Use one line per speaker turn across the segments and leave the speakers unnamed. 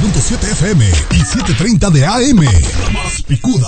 92.7 FM y 730 de AM. La más picuda.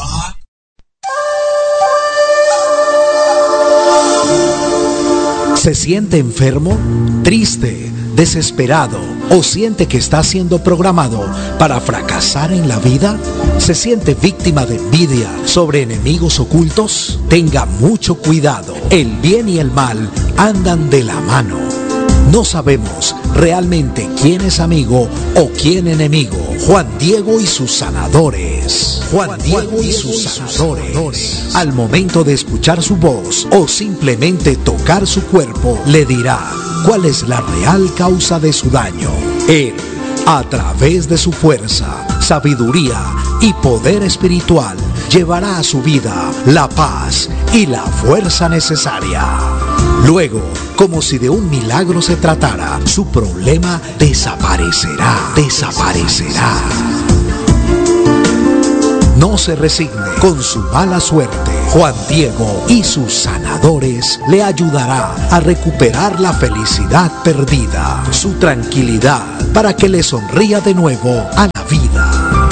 ¿Se siente enfermo, triste, desesperado o siente que está siendo programado para fracasar en la vida? ¿Se siente víctima de envidia sobre enemigos ocultos? Tenga mucho cuidado. El bien y el mal andan de la mano. No sabemos realmente quién es amigo o quién enemigo. Juan Diego y sus sanadores. Juan Diego y sus sanadores. Al momento de escuchar su voz o simplemente tocar su cuerpo, le dirá cuál es la real causa de su daño. Él, a través de su fuerza, sabiduría y poder espiritual, llevará a su vida la paz y la fuerza necesaria. Luego, como si de un milagro se tratara, su problema desaparecerá. No se resigne con su mala suerte. Juan Diego y sus sanadores le ayudará a recuperar la felicidad perdida, su tranquilidad, para que le sonría de nuevo a la vida.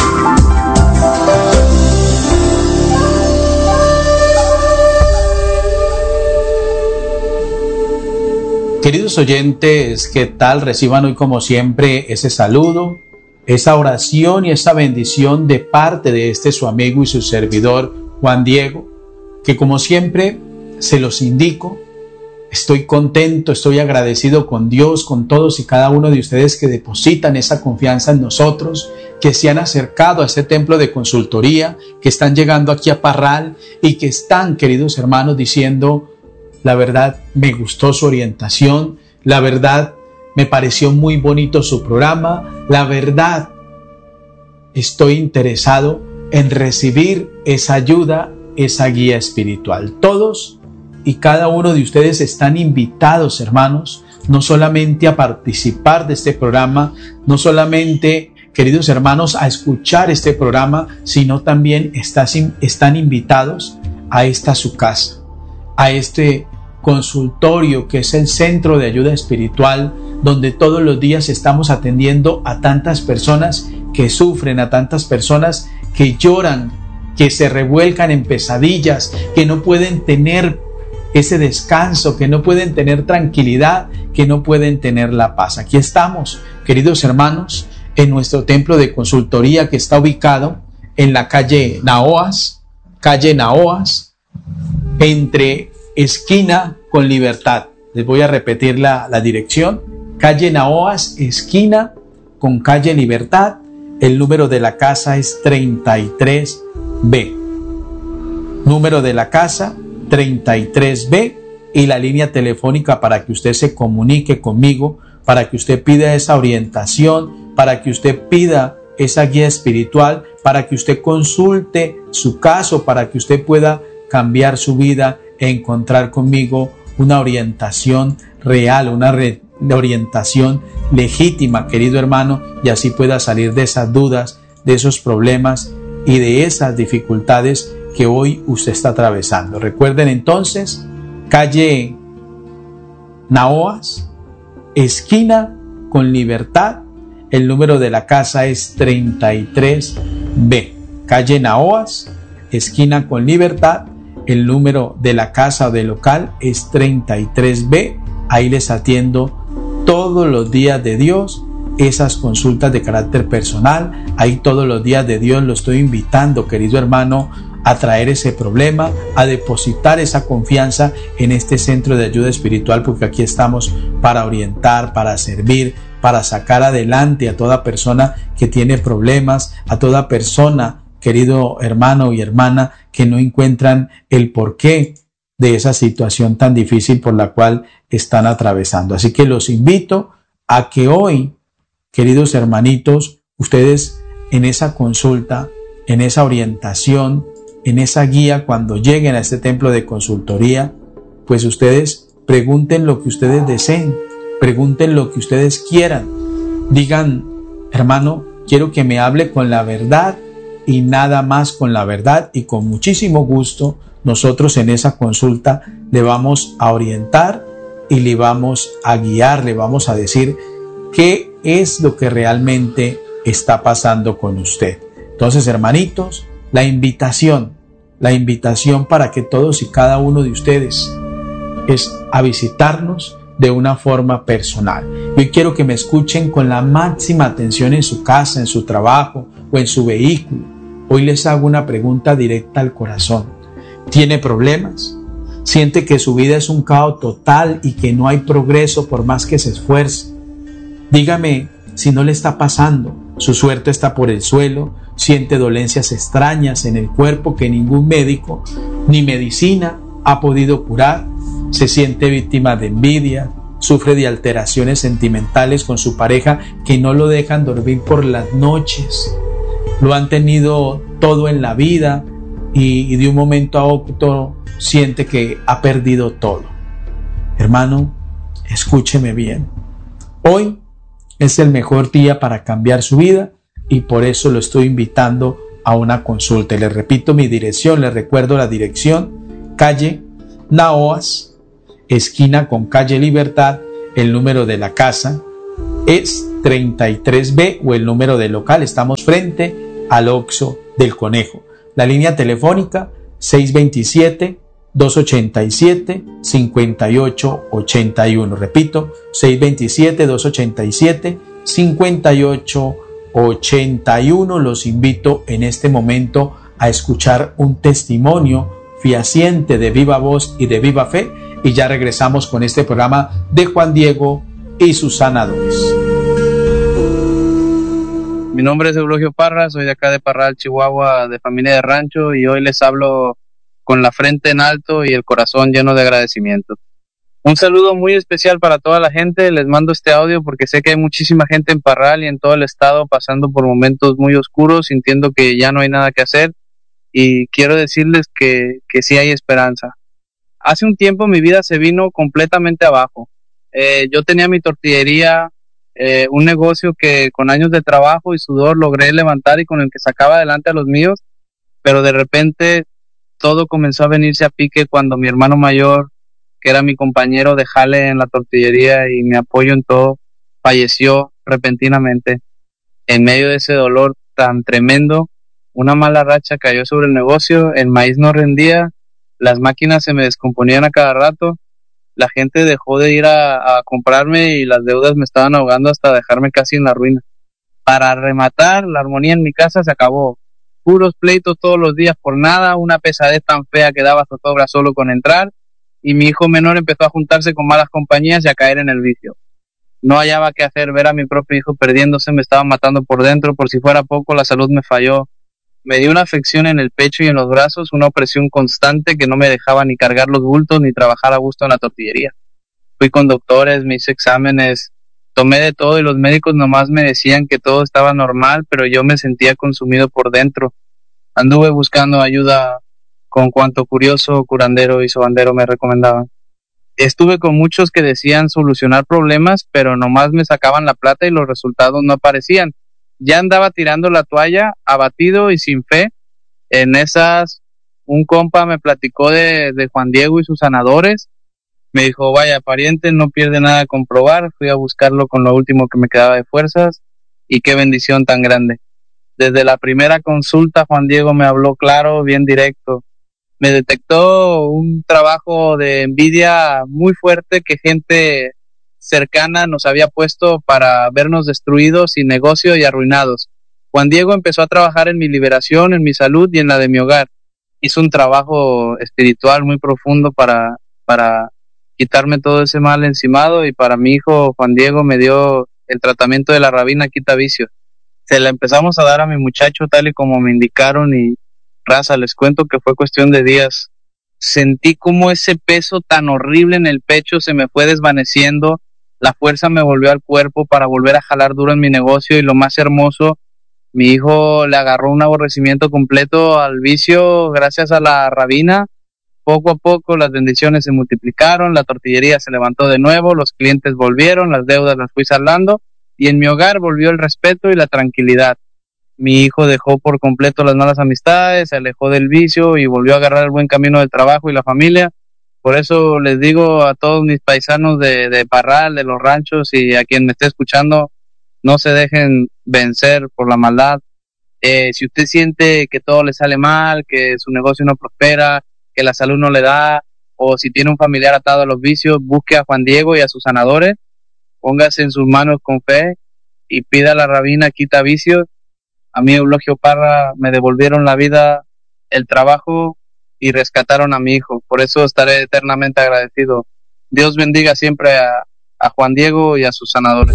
Queridos oyentes, ¿qué tal? Reciban hoy como siempre ese saludo, esa oración y esa bendición de parte de su amigo y su servidor Juan Diego, que como siempre se los indico, estoy contento, estoy agradecido con Dios, con todos y cada uno de ustedes que depositan esa confianza en nosotros, que se han acercado a este templo de consultoría, que están llegando aquí a Parral y que están, queridos hermanos, diciendo: la verdad, me gustó su orientación. La verdad, me pareció muy bonito su programa. La verdad, estoy interesado en recibir esa ayuda, esa guía espiritual. Todos y cada uno de ustedes están invitados, hermanos, no solamente a participar de este programa, no solamente, queridos hermanos, a escuchar este programa, sino también están invitados a esta su casa, a este consultorio que es el centro de ayuda espiritual, donde todos los días estamos atendiendo a tantas personas que sufren, a tantas personas que lloran, que se revuelcan en pesadillas, que no pueden tener ese descanso, que no pueden tener tranquilidad, que no pueden tener la paz. Aquí estamos, queridos hermanos, en nuestro templo de consultoría que está ubicado en la calle Naoas, entre esquina con Libertad. Les voy a repetir la dirección: calle Naoas, esquina con calle Libertad. El número de la casa es 33B. Número de la casa 33B, y la línea telefónica para que usted se comunique conmigo, para que usted pida esa orientación, para que usted pida esa guía espiritual, para que usted consulte su caso, para que usted pueda cambiar su vida e encontrar conmigo una orientación real, una orientación legítima, querido hermano, y así pueda salir de esas dudas, de esos problemas y de esas dificultades que hoy usted está atravesando. Recuerden entonces, calle Naoas, esquina con Libertad. El número de la casa es 33B. Calle Naoas, esquina con Libertad. El número de la casa o del local es 33B. Ahí les atiendo todos los días de Dios, esas consultas de carácter personal. Ahí todos los días de Dios lo estoy invitando, querido hermano, a traer ese problema, a depositar esa confianza en este centro de ayuda espiritual, porque aquí estamos para orientar, para servir, para sacar adelante a toda persona que tiene problemas, a toda persona, querido hermano y hermana, que no encuentran el porqué de esa situación tan difícil por la cual están atravesando. Así que los invito a que hoy, queridos hermanitos, ustedes en esa consulta, en esa orientación, en esa guía, cuando lleguen a este templo de consultoría, pues ustedes pregunten lo que ustedes deseen, pregunten lo que ustedes quieran. Digan: hermano, quiero que me hable con la verdad y nada más con la verdad, y con muchísimo gusto nosotros en esa consulta le vamos a orientar y le vamos a guiar, le vamos a decir qué es lo que realmente está pasando con usted. Entonces, hermanitos, la invitación para que todos y cada uno de ustedes es a visitarnos de una forma personal. Yo quiero que me escuchen con la máxima atención en su casa, en su trabajo o en su vehículo. Hoy les hago una pregunta directa al corazón. ¿Tiene problemas? ¿Siente que su vida es un caos total y que no hay progreso por más que se esfuerce? Dígame si no le está pasando. Su suerte está por el suelo, siente dolencias extrañas en el cuerpo que ningún médico ni medicina ha podido curar. Se siente víctima de envidia, sufre de alteraciones sentimentales con su pareja que no lo dejan dormir por las noches. Lo han tenido todo en la vida y de un momento a otro siente que ha perdido todo. Hermano, escúcheme bien. Hoy es el mejor día para cambiar su vida y por eso lo estoy invitando a una consulta. Les repito mi dirección, les recuerdo la dirección: calle Naoas, esquina con calle Libertad. El número de la casa es 33B o el número del local. Estamos frente al Oxxo del Conejo. La línea telefónica 627-287-5881. Repito, 627-287-5881. Los invito en este momento a escuchar un testimonio fehaciente de viva voz y de viva fe, y ya regresamos con este programa de Juan Diego y sus sanadores.
Mi nombre es Eulogio Parra, soy de acá de Parral, Chihuahua, de familia de rancho, y hoy les hablo con la frente en alto y el corazón lleno de agradecimiento. Un saludo muy especial para toda la gente. Les mando este audio porque sé que hay muchísima gente en Parral y en todo el estado pasando por momentos muy oscuros, sintiendo que ya no hay nada que hacer, y quiero decirles que sí hay esperanza. Hace un tiempo mi vida se vino completamente abajo. Yo tenía mi tortillería, un negocio que con años de trabajo y sudor logré levantar y con el que sacaba adelante a los míos, pero de repente todo comenzó a venirse a pique cuando mi hermano mayor, que era mi compañero de jale en la tortillería y mi apoyo en todo, falleció repentinamente. En medio de ese dolor tan tremendo, una mala racha cayó sobre el negocio, el maíz no rendía, las máquinas se me descomponían a cada rato, la gente dejó de ir a comprarme y las deudas me estaban ahogando hasta dejarme casi en la ruina. Para rematar, la armonía en mi casa se acabó. Puros pleitos todos los días por nada, una pesadez tan fea que daba zozobra solo con entrar, y mi hijo menor empezó a juntarse con malas compañías y a caer en el vicio. No hallaba qué hacer, ver a mi propio hijo perdiéndose me estaba matando por dentro. Por si fuera poco, la salud me falló. Me dio una afección en el pecho y en los brazos, una opresión constante que no me dejaba ni cargar los bultos ni trabajar a gusto en la tortillería. Fui con doctores, me hice exámenes, tomé de todo y los médicos nomás me decían que todo estaba normal, pero yo me sentía consumido por dentro. Anduve buscando ayuda con cuanto curioso, curandero y sobandero me recomendaban. Estuve con muchos que decían solucionar problemas, pero nomás me sacaban la plata y los resultados no aparecían. Ya andaba tirando la toalla, abatido y sin fe. En esas, un compa me platicó de Juan Diego y sus sanadores. Me dijo, vaya pariente, no pierde nada con probar. Fui a buscarlo con lo último que me quedaba de fuerzas, y qué bendición tan grande. Desde la primera consulta, Juan Diego me habló claro, bien directo. Me detectó un trabajo de envidia muy fuerte que gente cercana nos había puesto para vernos destruidos, sin negocio y arruinados. Juan Diego empezó a trabajar en mi liberación, en mi salud y en la de mi hogar. Hizo un trabajo espiritual muy profundo para quitarme todo ese mal encimado, y para mi hijo Juan Diego me dio el tratamiento de la rabina quita vicios. Se la empezamos a dar a mi muchacho tal y como me indicaron, y raza, les cuento que fue cuestión de días. Sentí como ese peso tan horrible en el pecho se me fue desvaneciendo, la fuerza me volvió al cuerpo para volver a jalar duro en mi negocio, y lo más hermoso, mi hijo le agarró un aborrecimiento completo al vicio gracias a la rabina. Poco a poco las bendiciones se multiplicaron, la tortillería se levantó de nuevo, los clientes volvieron, las deudas las fui saldando, y en mi hogar volvió el respeto y la tranquilidad. Mi hijo dejó por completo las malas amistades, se alejó del vicio y volvió a agarrar el buen camino del trabajo y la familia. Por eso les digo a todos mis paisanos de Parral, de los ranchos, y a quien me esté escuchando, no se dejen vencer por la maldad. Si usted siente que todo le sale mal, que su negocio no prospera, que la salud no le da, o si tiene un familiar atado a los vicios, busque a Juan Diego y a sus sanadores, póngase en sus manos con fe y pida a la rabina quita vicios. A mí, Eulogio Parra, me devolvieron la vida, el trabajo y rescataron a mi hijo. Por eso estaré eternamente agradecido. Dios bendiga siempre a Juan Diego y a sus sanadores.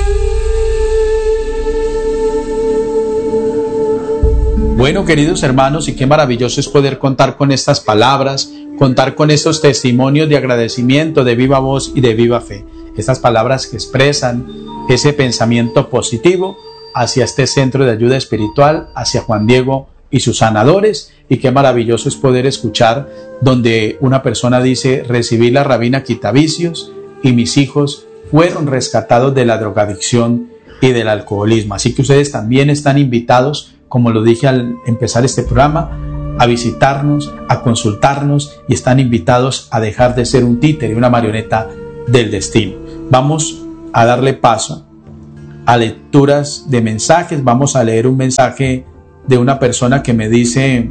Bueno, queridos hermanos, y qué maravilloso es poder contar con estas palabras, contar con estos testimonios de agradecimiento de viva voz y de viva fe. Estas palabras que expresan ese pensamiento positivo hacia este centro de ayuda espiritual, hacia Juan Diego y sus sanadores. Y qué maravilloso es poder escuchar donde una persona dice: recibí la rabina quitavicios y mis hijos fueron rescatados de la drogadicción y del alcoholismo. Así que ustedes también están invitados, como lo dije al empezar este programa, a visitarnos, a consultarnos, y están invitados a dejar de ser un títere, una marioneta del destino. Vamos a darle paso a lecturas de mensajes. Vamos a leer un mensaje de una persona que me dice: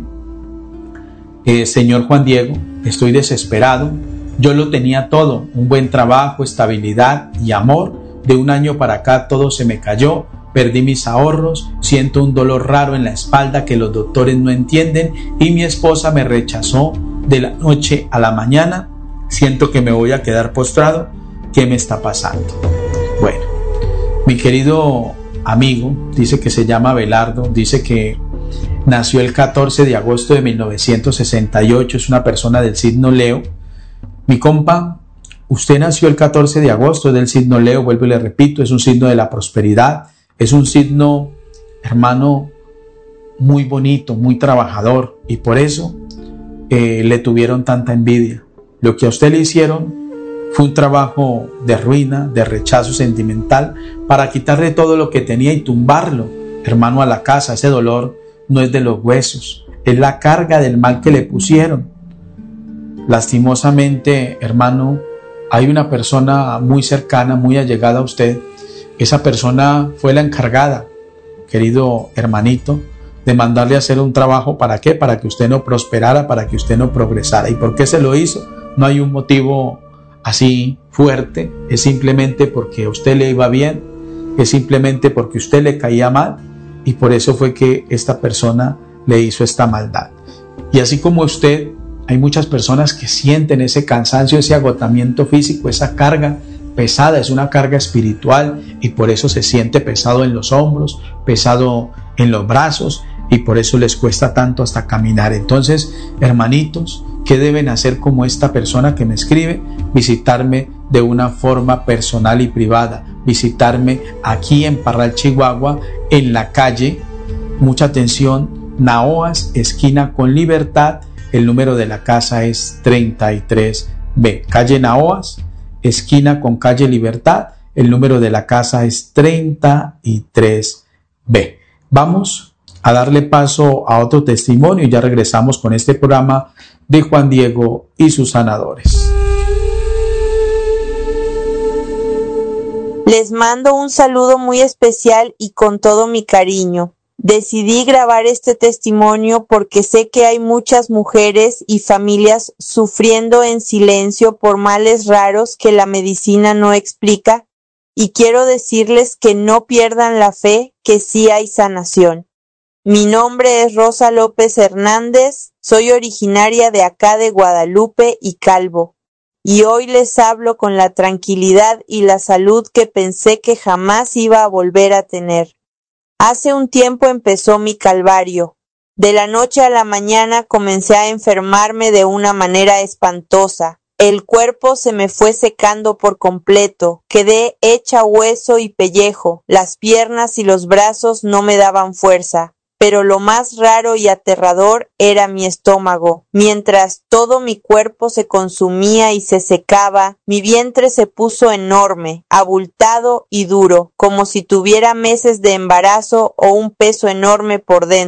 señor Juan Diego, estoy desesperado. Yo lo tenía todo, un buen trabajo, estabilidad y amor. De un año para acá todo se me cayó. Perdí mis ahorros, siento un dolor raro en la espalda que los doctores no entienden y mi esposa me rechazó de la noche a la mañana. Siento que me voy a quedar postrado. ¿Qué me está pasando? Bueno, mi querido amigo dice que se llama Belardo, dice que nació el 14 de agosto de 1968, es una persona del signo Leo. Mi compa, usted nació el 14 de agosto del signo Leo, vuelvo y le repito, es un signo de la prosperidad. Es un signo, hermano, muy bonito, muy trabajador, y por eso le tuvieron tanta envidia. Lo que a usted le hicieron fue un trabajo de ruina, de rechazo sentimental, para quitarle todo lo que tenía y tumbarlo, hermano, a la casa. Ese dolor no es de los huesos, es la carga del mal que le pusieron. Lastimosamente, hermano, hay una persona muy cercana, muy allegada a usted. Esa persona fue la encargada, querido hermanito, de mandarle a hacer un trabajo. ¿Para qué? Para que usted no prosperara, para que usted no progresara. ¿Y por qué se lo hizo? No hay un motivo así fuerte. Es simplemente porque a usted le iba bien, es simplemente porque a usted le caía mal, y por eso fue que esta persona le hizo esta maldad. Y así como usted, hay muchas personas que sienten ese cansancio, ese agotamiento físico, esa carga pesada, es una carga espiritual, y por eso se siente pesado en los hombros, pesado en los brazos, y por eso les cuesta tanto hasta caminar. Entonces, hermanitos, ¿qué deben hacer como esta persona que me escribe? Visitarme de una forma personal y privada, visitarme aquí en Parral, Chihuahua, en la calle, mucha atención, Naoas, esquina con Libertad. El número de la casa es 33B, calle Naoas, esquina con calle Libertad. El número de la casa es 33B. Vamos a darle paso a otro testimonio y ya regresamos con este programa de Juan Diego y sus sanadores.
Les mando un saludo muy especial y con todo mi cariño. Decidí grabar este testimonio porque sé que hay muchas mujeres y familias sufriendo en silencio por males raros que la medicina no explica, y quiero decirles que no pierdan la fe, que sí hay sanación. Mi nombre es Rosa López Hernández, soy originaria de acá de Guadalupe y Calvo, y hoy les hablo con la tranquilidad y la salud que pensé que jamás iba a volver a tener. Hace un tiempo empezó mi calvario. De la noche a la mañana comencé a enfermarme de una manera espantosa. El cuerpo se me fue secando por completo, quedé hecha hueso y pellejo, las piernas y los brazos no me daban fuerza. Pero lo más raro y aterrador era mi estómago. Mientras todo mi cuerpo se consumía y se secaba, mi vientre se puso enorme, abultado y duro, como si tuviera meses de embarazo o un peso enorme por dentro.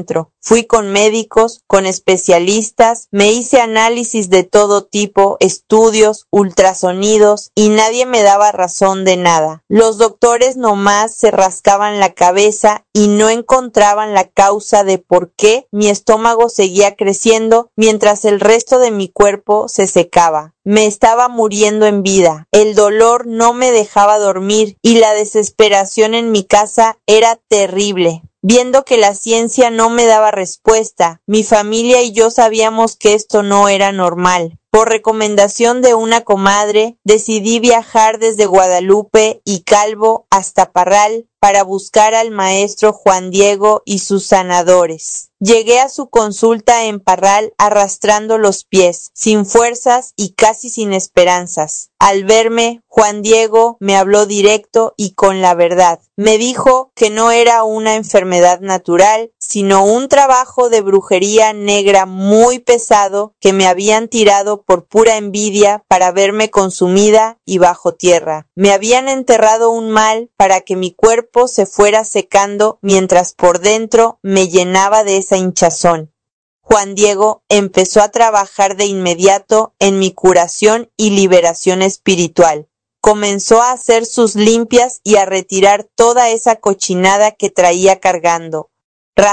Fui con médicos, con especialistas, me hice análisis de todo tipo, estudios, ultrasonidos, y nadie me daba razón de nada. Los doctores nomás se rascaban la cabeza y no encontraban la causa de por qué mi estómago seguía creciendo mientras el resto de mi cuerpo se secaba. Me estaba muriendo en vida. El dolor no me dejaba dormir y la desesperación en mi casa era terrible. Viendo que la ciencia no me daba respuesta, mi familia y yo sabíamos que esto no era normal. Por recomendación de una comadre, decidí viajar desde Guadalupe y Calvo hasta Parral para buscar al maestro Juan Diego y sus sanadores. Llegué a su consulta en Parral arrastrando los pies, sin fuerzas y casi sin esperanzas. Al verme, Juan Diego me habló directo y con la verdad. Me dijo que no era una enfermedad natural, sino un trabajo de brujería negra muy pesado que me habían tirado por pura envidia para verme consumida y bajo tierra. Me habían enterrado un mal para que mi cuerpo se fuera secando mientras por dentro me llenaba de esa hinchazón. Juan Diego empezó a trabajar de inmediato en mi curación y liberación espiritual. Comenzó a hacer sus limpias y a retirar toda esa cochinada que traía cargando.